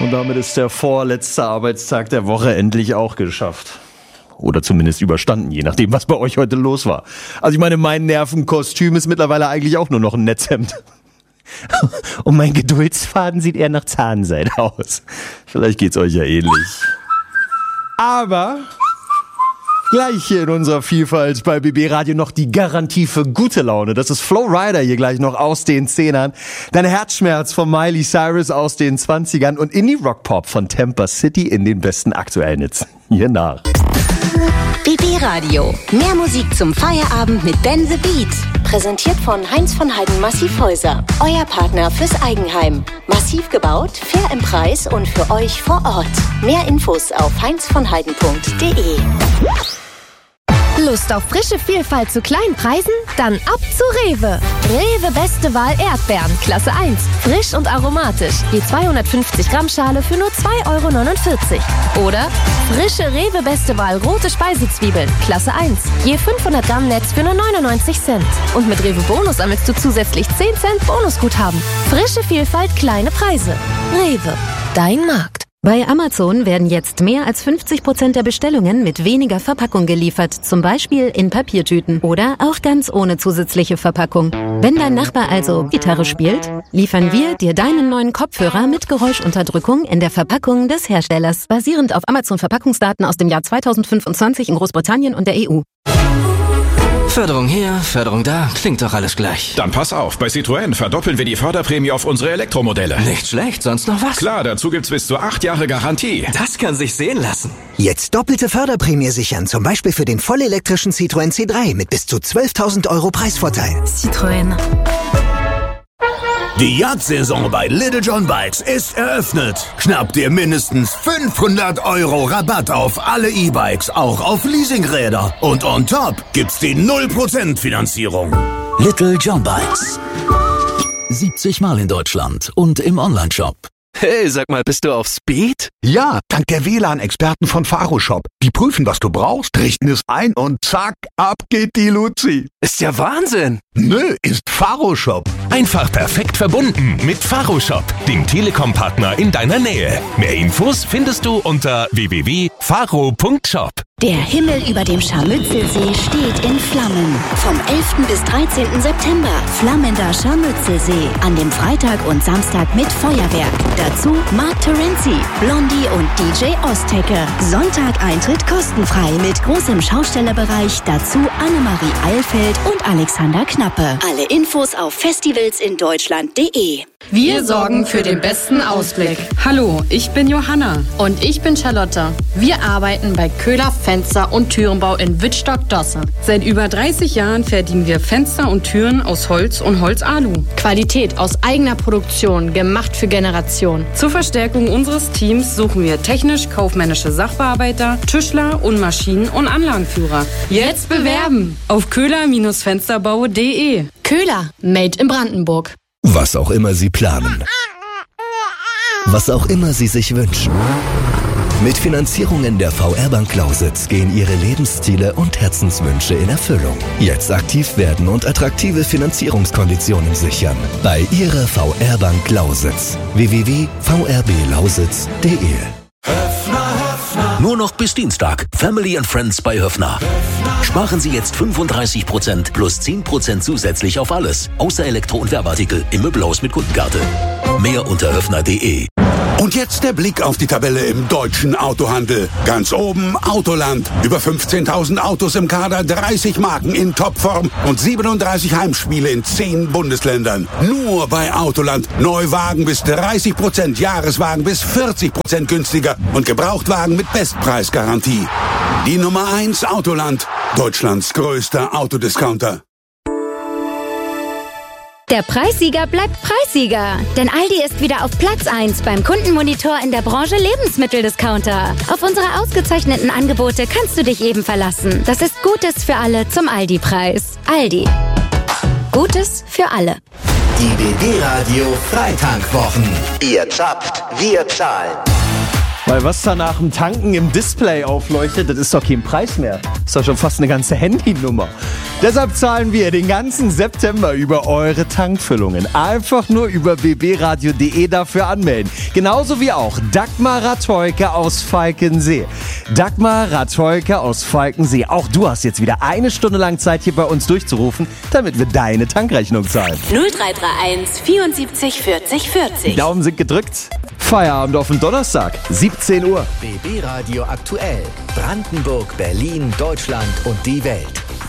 Und damit ist der vorletzte Arbeitstag der Woche endlich auch geschafft. Oder zumindest überstanden, je nachdem, was bei euch heute los war. Also ich meine, mein Nervenkostüm ist mittlerweile eigentlich auch nur noch ein Netzhemd. Und mein Geduldsfaden sieht eher nach Zahnseide aus. Vielleicht geht's euch ja ähnlich. Aber gleich hier in unserer Vielfalt bei BB Radio noch die Garantie für gute Laune. Das ist Flo Rida hier gleich noch aus den 10ern. Dann Herzschmerz von Miley Cyrus aus den 20ern und Indie-Rock-Pop von Tampa City in den besten aktuellen Hits. Hier nach. BB Radio. Mehr Musik zum Feierabend mit Ben the Beat. Präsentiert von Heinz von Heiden Massivhäuser. Euer Partner fürs Eigenheim. Massiv gebaut, fair im Preis und für euch vor Ort. Mehr Infos auf heinzvonheiden.de. Lust auf frische Vielfalt zu kleinen Preisen? Dann ab zu Rewe. Rewe Beste Wahl Erdbeeren, Klasse 1. Frisch und aromatisch. Je 250 Gramm Schale für nur 2,49 €. Oder frische Rewe Beste Wahl rote Speisezwiebeln, Klasse 1. Je 500 Gramm Netz für nur 99 Cent. Und mit Rewe Bonus sammelst du zusätzlich 10 Cent Bonusguthaben. Frische Vielfalt, kleine Preise. Rewe, dein Markt. Bei Amazon werden jetzt mehr als 50% der Bestellungen mit weniger Verpackung geliefert, zum Beispiel in Papiertüten oder auch ganz ohne zusätzliche Verpackung. Wenn dein Nachbar also Gitarre spielt, liefern wir dir deinen neuen Kopfhörer mit Geräuschunterdrückung in der Verpackung des Herstellers, basierend auf Amazon-Verpackungsdaten aus dem Jahr 2025 in Großbritannien und der EU. Förderung hier, Förderung da, klingt doch alles gleich. Dann pass auf, bei Citroën verdoppeln wir die Förderprämie auf unsere Elektromodelle. Nicht schlecht, sonst noch was? Klar, dazu gibt's bis zu 8 Jahre Garantie. Das kann sich sehen lassen. Jetzt doppelte Förderprämie sichern, zum Beispiel für den vollelektrischen Citroën C3 mit bis zu 12.000 € Preisvorteil. Citroën. Die Jagdsaison bei Little John Bikes ist eröffnet. Schnapp dir mindestens 500 € Rabatt auf alle E-Bikes, auch auf Leasingräder. Und on top gibt's die 0% Finanzierung. Little John Bikes. 70 Mal in Deutschland und im Onlineshop. Hey, sag mal, bist du auf Speed? Ja, dank der WLAN-Experten von Faroshop. Die prüfen, was du brauchst, richten es ein und zack, ab geht die Luzi. Ist ja Wahnsinn. Nö, ist Faroshop. Einfach perfekt verbunden mit Faroshop, dem Telekom-Partner in deiner Nähe. Mehr Infos findest du unter www.faro.shop. Der Himmel über dem Scharmützelsee steht in Flammen. Vom 11. bis 13. September flammender Scharmützelsee. An dem Freitag und Samstag mit Feuerwerk. Dazu Mark Terenzi, Blondie und DJ Ostecke. Sonntag Eintritt kostenfrei mit großem Schaustellerbereich. Dazu Annemarie Eilfeld und Alexander Knappe. Alle Infos auf festivalsindeutschland.de. Wir sorgen für den besten Ausblick. Hallo, ich bin Johanna. Und ich bin Charlotte. Wir arbeiten bei Köhler Fenster- und Türenbau in Wittstock-Dosse. Seit über 30 Jahren fertigen wir Fenster und Türen aus Holz und Holzalu. Qualität aus eigener Produktion, gemacht für Generationen. Zur Verstärkung unseres Teams suchen wir technisch-kaufmännische Sachbearbeiter, Tischler und Maschinen- und Anlagenführer. Jetzt bewerben auf köhler-fensterbau.de. Köhler, made in Brandenburg. Was auch immer Sie planen. Was auch immer Sie sich wünschen. Mit Finanzierungen der VR-Bank Lausitz gehen Ihre Lebensziele und Herzenswünsche in Erfüllung. Jetzt aktiv werden und attraktive Finanzierungskonditionen sichern. Bei Ihrer VR-Bank Lausitz. www.vrblauSitz.de. Nur noch bis Dienstag. Family and Friends bei Höffner. Sparen Sie jetzt 35% plus 10% zusätzlich auf alles. Außer Elektro- und Werbeartikel im Möbelhaus mit Kundenkarte. Mehr unter höffner.de. Und jetzt der Blick auf die Tabelle im deutschen Autohandel. Ganz oben Autoland. Über 15.000 Autos im Kader, 30 Marken in Topform und 37 Heimspiele in 10 Bundesländern. Nur bei Autoland. Neuwagen bis 30%, Jahreswagen bis 40% günstiger und Gebrauchtwagen mit Bestpreisgarantie. Die Nummer 1 Autoland. Deutschlands größter Autodiscounter. Der Preissieger bleibt Preissieger. Denn Aldi ist wieder auf Platz 1 beim Kundenmonitor in der Branche Lebensmitteldiscounter. Auf unsere ausgezeichneten Angebote kannst du dich eben verlassen. Das ist Gutes für alle zum Aldi-Preis. Aldi. Gutes für alle. Die BB Radio Freitankwochen. Ihr zapft, wir zahlen. Weil was da nach dem Tanken im Display aufleuchtet, das ist doch kein Preis mehr. Das ist doch schon fast eine ganze Handynummer. Deshalb zahlen wir den ganzen September über eure Tankfüllungen. Einfach nur über bbradio.de dafür anmelden. Genauso wie auch Dagmar Ratolke aus Falkensee. Dagmar Ratolke aus Falkensee. Auch du hast jetzt wieder 1 Stunde lang Zeit, hier bei uns durchzurufen, damit wir deine Tankrechnung zahlen. 0331 74 40 40. Daumen sind gedrückt. Feierabend auf den Donnerstag, 17 Uhr. BB Radio aktuell. Brandenburg, Berlin, Deutschland und die Welt.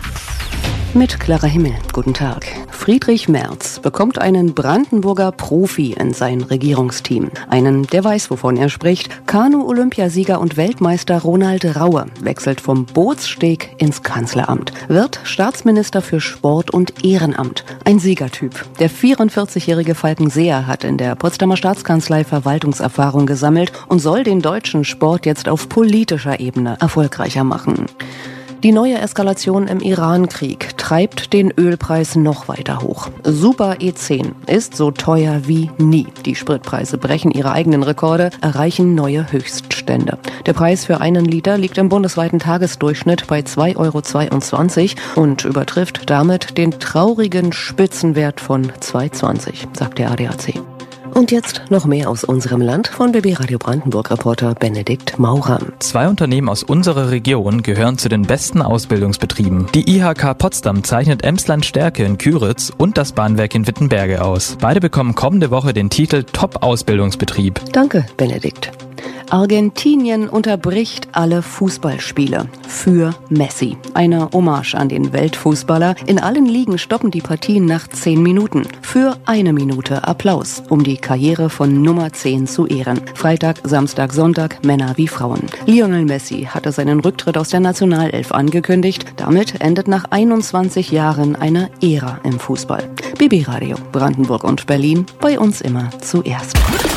Mit klarer Himmel. Guten Tag. Friedrich Merz bekommt einen Brandenburger Profi in sein Regierungsteam. Einen, der weiß, wovon er spricht. Kanu-Olympiasieger und Weltmeister Ronald Raue wechselt vom Bootssteg ins Kanzleramt. Wird Staatsminister für Sport und Ehrenamt. Ein Siegertyp. Der 44-jährige Falkenseer hat in der Potsdamer Staatskanzlei Verwaltungserfahrung gesammelt und soll den deutschen Sport jetzt auf politischer Ebene erfolgreicher machen. Die neue Eskalation im Iran-Krieg treibt den Ölpreis noch weiter hoch. Super E10 ist so teuer wie nie. Die Spritpreise brechen ihre eigenen Rekorde, erreichen neue Höchststände. Der Preis für 1 Liter liegt im bundesweiten Tagesdurchschnitt bei 2,22 € und übertrifft damit den traurigen Spitzenwert von 2,20, sagt der ADAC. Und jetzt noch mehr aus unserem Land von BB Radio Brandenburg-Reporter Benedikt Maurer. 2 Unternehmen aus unserer Region gehören zu den besten Ausbildungsbetrieben. Die IHK Potsdam zeichnet Emsland Stärke in Küritz und das Bahnwerk in Wittenberge aus. Beide bekommen kommende Woche den Titel Top-Ausbildungsbetrieb. Danke, Benedikt. Argentinien unterbricht alle Fußballspiele für Messi. Eine Hommage an den Weltfußballer. In allen Ligen stoppen die Partien nach 10 Minuten. Für 1 Minute Applaus, um die Karriere von Nummer 10 zu ehren. Freitag, Samstag, Sonntag, Männer wie Frauen. Lionel Messi hatte seinen Rücktritt aus der Nationalelf angekündigt. Damit endet nach 21 Jahren eine Ära im Fußball. BB Radio, Brandenburg und Berlin, bei uns immer zuerst.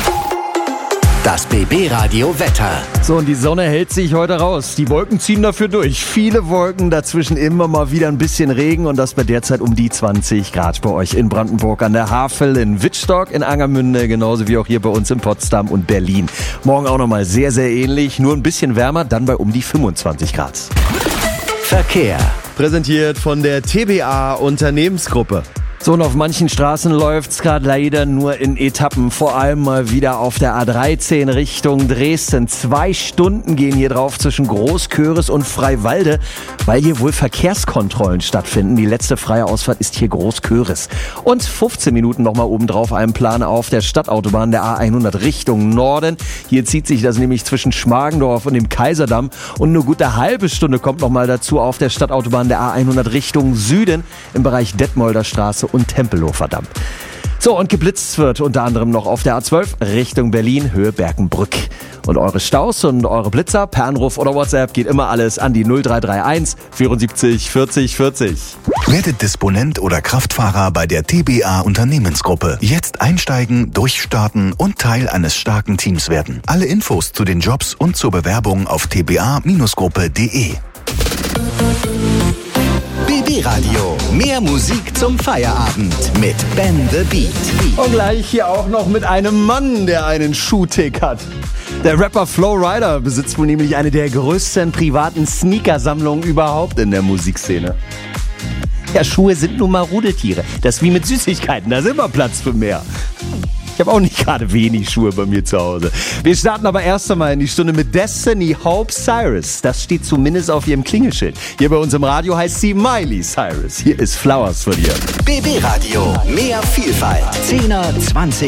Das BB Radio Wetter. So, und die Sonne hält sich heute raus. Die Wolken ziehen dafür durch. Viele Wolken, dazwischen immer mal wieder ein bisschen Regen und das bei derzeit um die 20 Grad bei euch in Brandenburg an der Havel, in Wittstock, in Angermünde, genauso wie auch hier bei uns in Potsdam und Berlin. Morgen auch nochmal sehr, sehr ähnlich, nur ein bisschen wärmer, dann bei um die 25 Grad. Verkehr. Präsentiert von der TBA Unternehmensgruppe. So, und auf manchen Straßen läuft's gerade leider nur in Etappen, vor allem mal wieder auf der A13 Richtung Dresden. 2 Stunden gehen hier drauf zwischen Großköris und Freiwalde, weil hier wohl Verkehrskontrollen stattfinden. Die letzte freie Ausfahrt ist hier Großköris. Und 15 Minuten nochmal obendrauf einem Plan auf der Stadtautobahn der A100 Richtung Norden. Hier zieht sich das nämlich zwischen Schmargendorf und dem Kaiserdamm. Und eine gute halbe Stunde kommt nochmal dazu auf der Stadtautobahn der A100 Richtung Süden im Bereich Detmolder Straße und Tempelhofer Damm. So, und geblitzt wird unter anderem noch auf der A12 Richtung Berlin, Höhe Berkenbrück. Und eure Staus und eure Blitzer per Anruf oder WhatsApp geht immer alles an die 0331 74 40 40. Werdet Disponent oder Kraftfahrer bei der TBA Unternehmensgruppe. Jetzt einsteigen, durchstarten und Teil eines starken Teams werden. Alle Infos zu den Jobs und zur Bewerbung auf tba-gruppe.de. BB Radio. Mehr Musik zum Feierabend mit Ben the Beat. Und gleich hier auch noch mit einem Mann, der einen Schuhtick hat. Der Rapper Flo Rida besitzt wohl nämlich eine der größten privaten Sneakersammlungen überhaupt in der Musikszene. Ja, Schuhe sind nun mal Rudeltiere. Das ist wie mit Süßigkeiten, da ist immer Platz für mehr. Ich habe auch nicht gerade wenig Schuhe bei mir zu Hause. Wir starten aber erst einmal in die Stunde mit Destiny Hope Cyrus. Das steht zumindest auf ihrem Klingelschild. Hier bei uns im Radio heißt sie Miley Cyrus. Hier ist Flowers von ihr. BB Radio. Mehr Vielfalt. 10er, 20